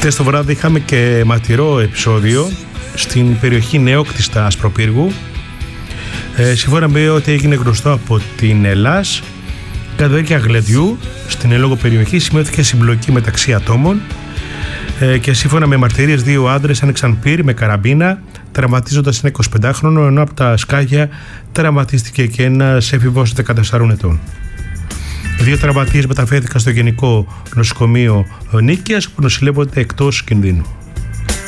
Χθες το βράδυ είχαμε και ματηρό επεισόδιο στην περιοχή Νεόκτιστα Ασπροπύργου. Σύμφωνα με ό,τι έγινε γνωστό από την Ελλάς, κατά διάρκεια γλεντιού στην ελόγω περιοχή σημειώθηκε συμπλοκή μεταξύ ατόμων και σύμφωνα με μαρτυρίες, δύο άντρες άνοιξαν πύρ με καραμπίνα, τραυματίζοντας ένα 25χρονο, ενώ από τα σκάγια τραυματίστηκε και ένας έφηβος 14 ετών. Οι δύο τραυματίες μεταφέρθηκαν στο Γενικό Νοσοκομείο Νίκαιας, που νοσηλεύονται εκτός κινδύνου.